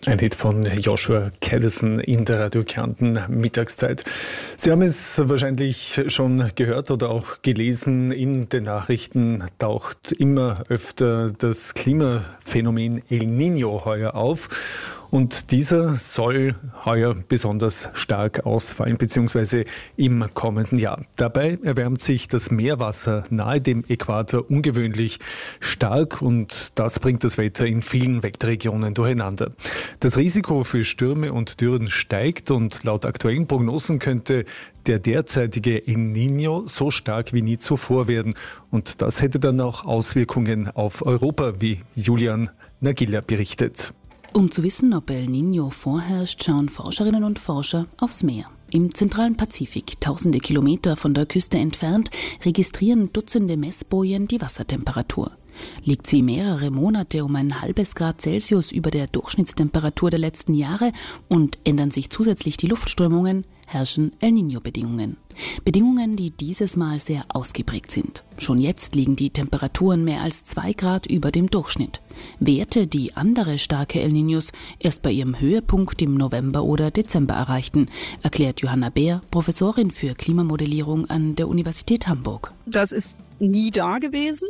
Ein Hit von Joshua Caddison in der Radiokärnten Mittagszeit. Sie haben es wahrscheinlich schon gehört oder auch gelesen, in den Nachrichten taucht immer öfter das Klimaphänomen El Niño heuer auf. Und dieser soll heuer besonders stark ausfallen, beziehungsweise im kommenden Jahr. Dabei erwärmt sich das Meerwasser nahe dem Äquator ungewöhnlich stark und das bringt das Wetter in vielen Weltregionen durcheinander. Das Risiko für Stürme und Dürren steigt und laut aktuellen Prognosen könnte der derzeitige El Niño so stark wie nie zuvor werden. Und das hätte dann auch Auswirkungen auf Europa, wie Julian Nagila berichtet. Um zu wissen, ob El Niño vorherrscht, schauen Forscherinnen und Forscher aufs Meer. Im zentralen Pazifik, tausende Kilometer von der Küste entfernt, registrieren Dutzende Messbojen die Wassertemperatur. Liegt sie mehrere Monate um ein halbes Grad Celsius über der Durchschnittstemperatur der letzten Jahre und ändern sich zusätzlich die Luftströmungen, herrschen El Niño-Bedingungen. Bedingungen, die dieses Mal sehr ausgeprägt sind. Schon jetzt liegen die Temperaturen mehr als 2 Grad über dem Durchschnitt. Werte, die andere starke El Niños erst bei ihrem Höhepunkt im November oder Dezember erreichten, erklärt Johanna Beer, Professorin für Klimamodellierung an der Universität Hamburg. Das ist nie da gewesen.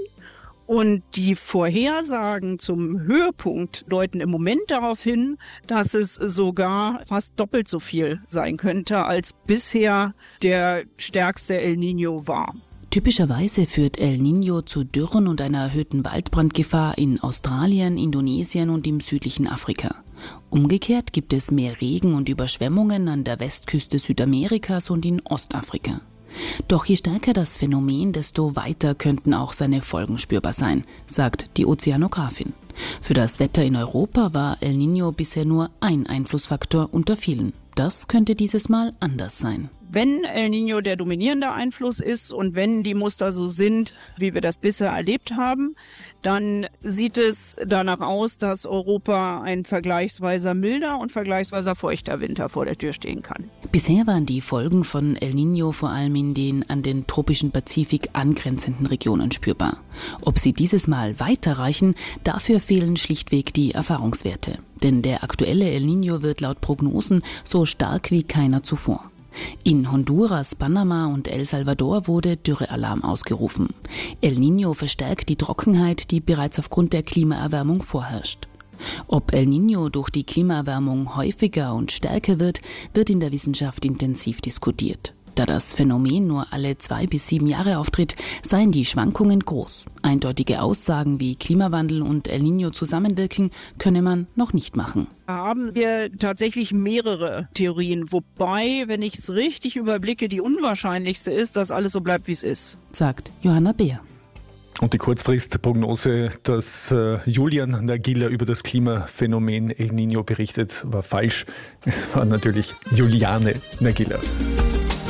Und die Vorhersagen zum Höhepunkt deuten im Moment darauf hin, dass es sogar fast doppelt so viel sein könnte, als bisher der stärkste El Niño war. Typischerweise führt El Niño zu Dürren und einer erhöhten Waldbrandgefahr in Australien, Indonesien und im südlichen Afrika. Umgekehrt gibt es mehr Regen und Überschwemmungen an der Westküste Südamerikas und in Ostafrika. Doch je stärker das Phänomen, desto weiter könnten auch seine Folgen spürbar sein, sagt die Ozeanografin. Für das Wetter in Europa war El Niño bisher nur ein Einflussfaktor unter vielen. Das könnte dieses Mal anders sein. Wenn El Niño der dominierende Einfluss ist und wenn die Muster so sind, wie wir das bisher erlebt haben, dann sieht es danach aus, dass Europa ein vergleichsweise milder und vergleichsweise feuchter Winter vor der Tür stehen kann. Bisher waren die Folgen von El Niño vor allem in den an den tropischen Pazifik angrenzenden Regionen spürbar. Ob sie dieses Mal weiterreichen, dafür fehlen schlichtweg die Erfahrungswerte. Denn der aktuelle El Niño wird laut Prognosen so stark wie keiner zuvor. In Honduras, Panama und El Salvador wurde Dürrealarm ausgerufen. El Niño verstärkt die Trockenheit, die bereits aufgrund der Klimaerwärmung vorherrscht. Ob El Niño durch die Klimaerwärmung häufiger und stärker wird in der Wissenschaft intensiv diskutiert. Da das Phänomen nur alle 2 bis 7 Jahre auftritt, seien die Schwankungen groß. Eindeutige Aussagen wie Klimawandel und El Niño zusammenwirken, könne man noch nicht machen. Da haben wir tatsächlich mehrere Theorien, wobei, wenn ich es richtig überblicke, die unwahrscheinlichste ist, dass alles so bleibt, wie es ist, sagt Johanna Beer. Und die Kurzfristprognose, dass Julian Nagila über das Klimaphänomen El Niño berichtet, war falsch. Es war natürlich Juliane Nagila.